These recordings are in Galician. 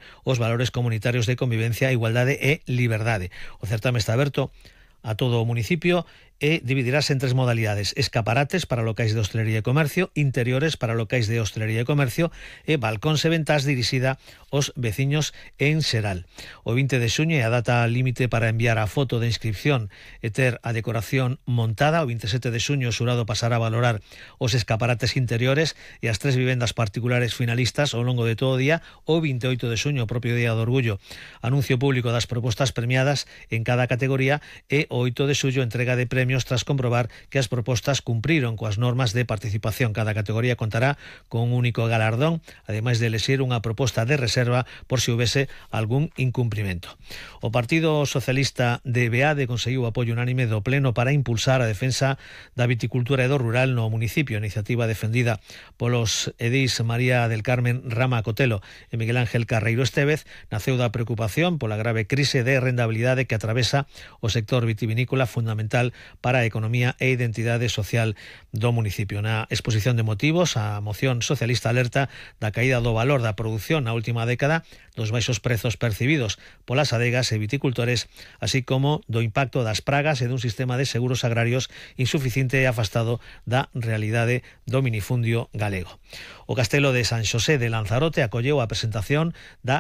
os valores comunitarios de convivencia, igualdade e liberdade. O certame está aberto a todo o municipio e dividirase en 3 modalidades: escaparates para locais de hostelería e comercio, interiores para locais de hostelería e comercio e balcóns e ventás dirixida aos veciños en xeral. O 20 de xuño é a data límite para enviar a foto de inscripción e ter a decoración montada. O 27 de xuño o xurado pasará a valorar os escaparates interiores e as 3 vivendas particulares finalistas ao longo de todo o día. O 28 de xuño, o propio Día do Orgullo, anuncio público das propostas premiadas en cada categoría e o 8 de xullo entrega de premios tras comprobar que as propostas cumpriron coas normas de participación. Cada categoría contará con un único galardón, ademais de elexir unha proposta de reserva por se houvese algún incumprimento. O Partido Socialista de Beade conseguiu apoio unánime do Pleno para impulsar a defensa da viticultura e do rural no municipio, iniciativa defendida polos edís María del Carmen Rama Cotelo e Miguel Ángel Carreiro Estévez. Naceu da preocupación pola grave crise de rentabilidade que atravesa o sector vitivinícola, fundamental para a economía e identidade social do municipio. Na exposición de motivos, a moción socialista alerta da caída do valor da produción na última década, dos baixos prezos percibidos polas adegas e viticultores, así como do impacto das pragas e dun sistema de seguros agrarios insuficiente e afastado da realidade do minifundio galego. O Castelo de San Xosé de Lanzarote acolleu a presentación da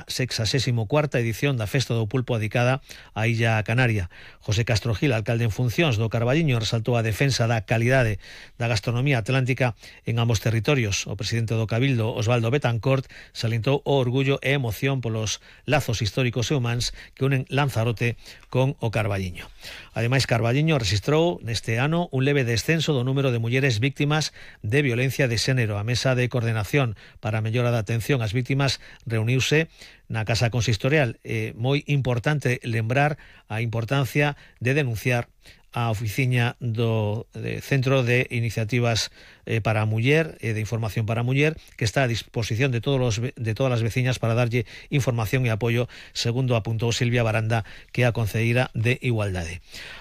64ª edición da Festa do Pulpo dedicada á Illa Canaria. José Castro Gil, alcalde en funcións do Carballiño, resaltou a defensa da calidade da gastronomía atlántica en ambos territorios. O presidente do Cabildo, Osvaldo Betancourt, salientou o orgullo e emoción polos lazos históricos e humáns que unen Lanzarote con o Carballiño. Ademais, Carballiño rexistrou neste ano un leve descenso do número de mulleres víctimas de violencia de xénero. A Mesa de Coordenación para a Mellora da Atención ás Víctimas reuniuse na Casa Consistorial. É moi importante lembrar a importancia de denunciar a oficiña do Centro de Iniciativas para a Muller e de Información para a Muller, que está a disposición de todas as veciñas para darlle información e apoio, segundo apuntou Silvia Baranda, que é a concelleira de Igualdade.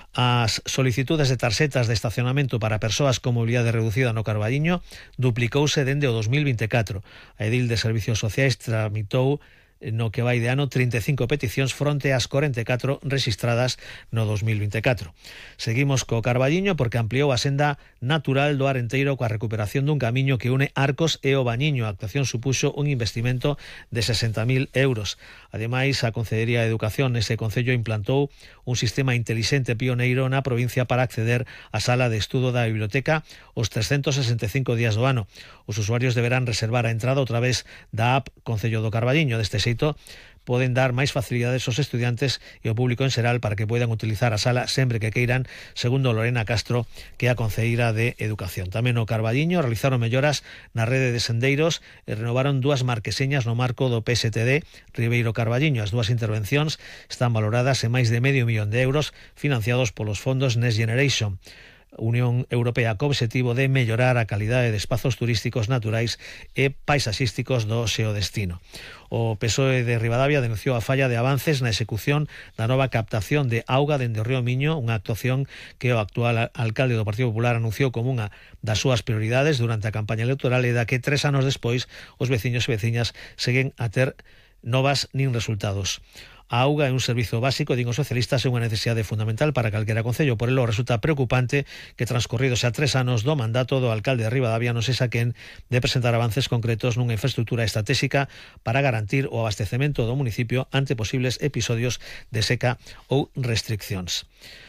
As solicitudes de tarxetas de estacionamento para persoas con mobilidade reducida no Carballiño duplicouse dende o 2024. A edil de Servicios Sociais tramitou no que vai de ano 35 peticións fronte ás 44 rexistradas no 2024. Seguimos co Carballiño porque ampliou a senda natural do Arenteiro coa recuperación dun camiño que une Arcos e o Bañiño. A actuación supuxo un investimento de 60.000 euros. Ademais, a Consellería de Educación nese concello implantou un sistema intelixente pioneiro na provincia para acceder á sala de estudo da biblioteca os 365 días do ano. Os usuarios deberán reservar a entrada a través da app Concello do Carballiño. Deste xeito, poden dar máis facilidades aos estudiantes e ao público en xeral para que poidan utilizar a sala sempre que queiran, segundo Lorena Castro, que é a concelleira de Educación. Tamén no Carballiño realizaron melloras na rede de sendeiros e renovaron 2 marquesiñas no marco do PSTD Ribeiro Carballiño. As 2 intervencións están valoradas en máis de medio millón de euros financiados polos fondos Next Generation, Unión Europea, co obxectivo de mellorar a calidade de espazos turísticos naturais e paisaxísticos do seu destino. O PSOE de Ribadavia denunciou a falla de avances na execución da nova captación de auga dende o río Miño, unha actuación que o actual alcalde do Partido Popular anunciou como unha das súas prioridades durante a campaña electoral e da que 3 anos despois os veciños e veciñas seguen a ter novas nin resultados. A auga é un servizo básico, din os socialistas, é unha necesidade fundamental para calquera concello. Por elo resulta preocupante que transcorridos xa 3 anos do mandato do alcalde de Ribadavia non se saquen de presentar avances concretos nunha infraestructura estratégica para garantir o abastecemento do municipio ante posibles episodios de seca ou restriccións.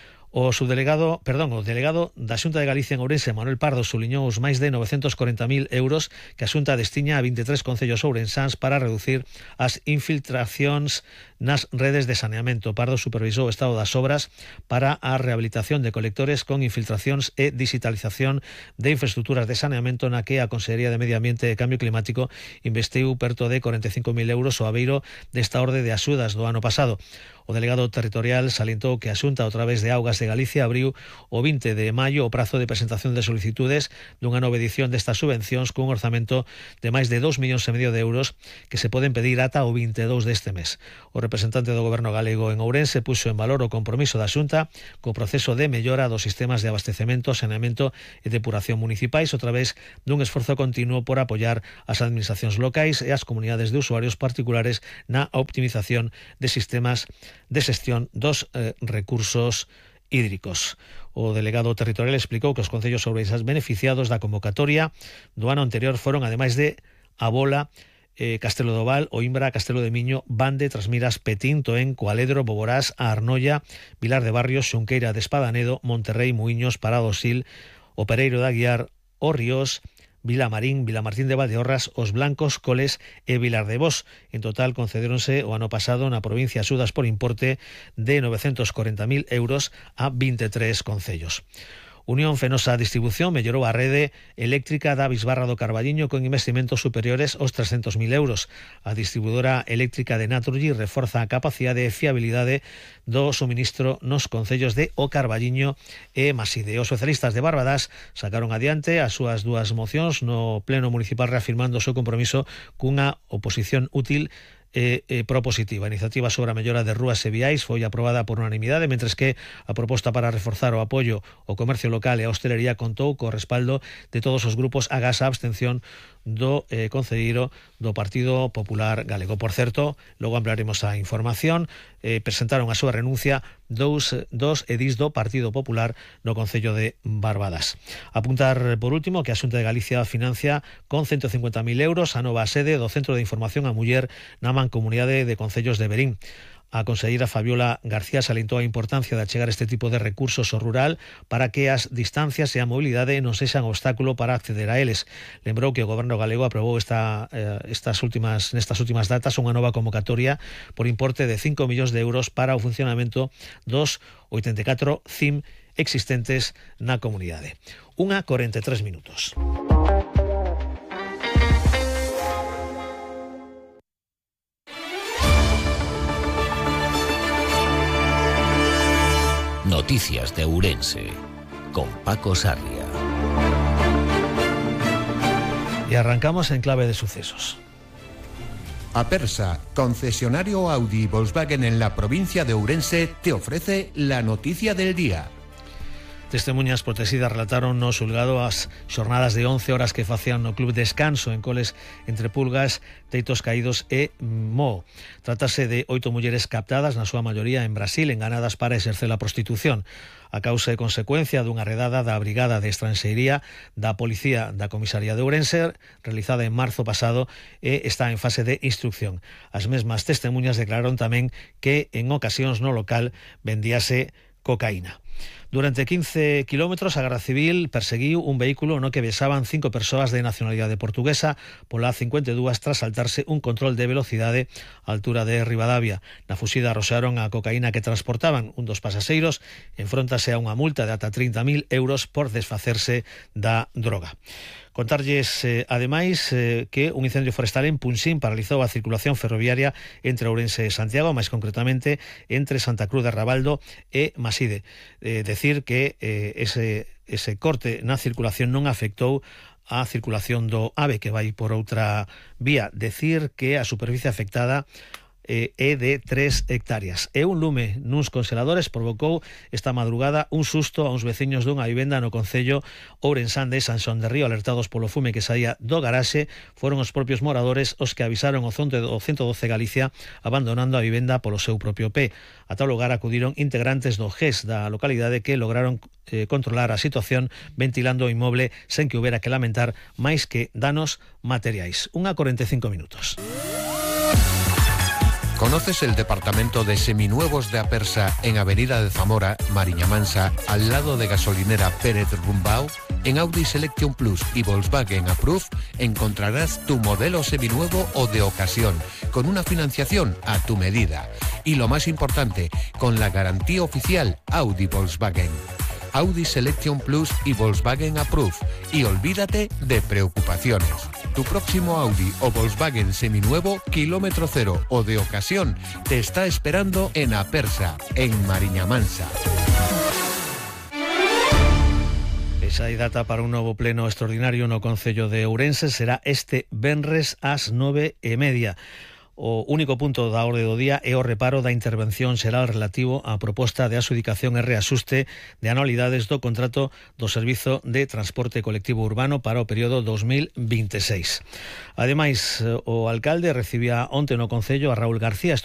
O delegado da Xunta de Galicia en Ourense, Manuel Pardo, suliñou os máis de 940.000 euros que a Xunta destiña a 23 concellos ourensáns para reducir as infiltracións nas redes de saneamento. Pardo supervisou o estado das obras para a rehabilitación de colectores con infiltracións e digitalización de infraestructuras de saneamento, na que a Consellería de Medio Ambiente e Cambio Climático investiu perto de 45.000 euros o abeiro desta orde de axudas do ano pasado. O delegado territorial salientou que a Xunta, a través de Augas de Galicia, abriu o 20 de maio o prazo de presentación de solicitudes dunha nova edición destas subvencións cun orzamento de máis de 2,5 millóns de euros que se poden pedir ata o 22 deste mes. O representante do Goberno galego en Ourense puxo en valor o compromiso da Xunta co proceso de mellora dos sistemas de abastecemento, saneamento e depuración municipais a través dun esforzo continuo por apoiar as administracións locais e as comunidades de usuarios particulares na optimización de sistemas de xestión dos recursos hídricos. O delegado territorial explicou que os concellos ourensás beneficiados da convocatoria do ano anterior foron, ademais de A Bola, Castelo do Val, Oimbra, Castelo de Miño, Bande, Trasmiras, Petín, Toén, Coaledro, Boborás, A Arnoia, Vilar de Barrios, Xunqueira de Espadanedo, Monterrei, Muiños, Parado Sil, O Pereiro de Aguiar, O Ríos, Vilamarín, Vilamartín de Valdeorras, Os Blancos, Coles e Vilar de Bos. En total concedéronse o ano pasado na provincia axudas por importe de 940.000 euros a 23 concellos. Unión Fenosa Distribución mellorou a rede eléctrica da Bisbarra do Carballiño con investimentos superiores aos 300.000 euros. A distribuidora eléctrica de Naturgy reforza a capacidade e fiabilidade do suministro nos concellos de O Carballiño e Maside. Os socialistas de Barbadas sacaron adiante as súas dúas mocións no Pleno Municipal reafirmando o seu compromiso cunha oposición útil propositiva. A iniciativa sobre a mellora de rúas e viais foi aprobada por unanimidade, mentres que a proposta para reforzar o apoio ao comercio local e a hostelería contou co respaldo de todos os grupos agás a abstención do concelleiro do Partido Popular Galego. Por certo, logo ampliaremos a información, presentaron a súa renuncia dos edís do Partido Popular no Concello de Barbadas. Apuntar por último que a Xunta de Galicia financia con 150.000 euros a nova sede do Centro de Información á Muller na Mancomunidade de Concellos de Verín. A conselleira Fabiola García salientou a importancia de achegar este tipo de recursos ao rural para que as distancias e a mobilidade non sexan obstáculo para acceder a eles. Lembrou que o Goberno galego aprobou nestas últimas datas unha nova convocatoria por importe de 5 millóns de euros para o funcionamento dos 84 CIM existentes na comunidade. 1:43 minutos. Noticias de Ourense, con Paco Sarria. Y arrancamos en clave de sucesos. Apersa, concesionario Audi y Volkswagen en la provincia de Ourense, te ofrece la noticia del día. Testemunhas protegidas relataron no xulgado as xornadas de 11 horas que facían no Club Descanso en Coles entre Pulgas, Teitos Caídos e Mo. Tratase de 8 mulleres captadas, na súa maioría en Brasil, enganadas para exercer a prostitución. A causa e consecuencia dunha redada da Brigada de Estranxeiría da Policía da Comisaría de Ourense, realizada en marzo pasado, e está en fase de instrucción. As mesmas testemunhas declararon tamén que en ocasións no local vendíase cocaína. Durante 15 kilómetros a Garda Civil perseguiu un vehículo no que viaxaban 5 persoas de nacionalidade portuguesa pola A52 tras saltarse un control de velocidade á altura de Ribadavia. Na fuxida arroxaron a cocaína que transportaban. Un dos pasaxeiros enfróntase a unha multa de ata 30.000 euros por desfacerse da droga. Contarlles, ademais, que un incendio forestal en Punxín paralizou a circulación ferroviaria entre Ourense e Santiago, máis concretamente entre Santa Cruz de Rabaldo e Maside. Decir que ese corte na circulación non afectou a circulación do AVE que vai por outra vía. Decir que a superficie afectada é de 3 hectáreas. E un lume nuns congeladores provocou esta madrugada un susto a uns veciños dunha vivenda no concello ourensán de San Xoán de Río. Alertados polo fume que saía do garaxe, foron os propios moradores os que avisaron o 112 Galicia abandonando a vivenda polo seu propio pé. A tal lugar acudiron integrantes do GES da localidade que lograron controlar a situación ventilando o inmoble sen que houbera que lamentar máis que danos materiais. 1:45 minutos. ¿Conoces el departamento de seminuevos de Apersa en Avenida de Zamora, Mariña Mansa, al lado de gasolinera Pérez Rumbao? En Audi Selection Plus y Volkswagen Approve encontrarás tu modelo seminuevo o de ocasión, con una financiación a tu medida. Y lo más importante, con la garantía oficial Audi Volkswagen. Audi Selection Plus y Volkswagen Approve. Y olvídate de preocupaciones. Tu próximo Audi o Volkswagen seminuevo, kilómetro cero o de ocasión, te está esperando en Apersa, en Mariña Mansa. Esa data para un novo pleno extraordinario no Concello de Ourense será este venres ás 9:30. O único punto da orde do día é o reparo da intervención xeral relativo á proposta de adxudicación e reaxuste de anualidades do contrato do Servizo de Transporte Colectivo Urbano para o período 2026. Ademais, o alcalde recibía onte no Concello a Raúl García,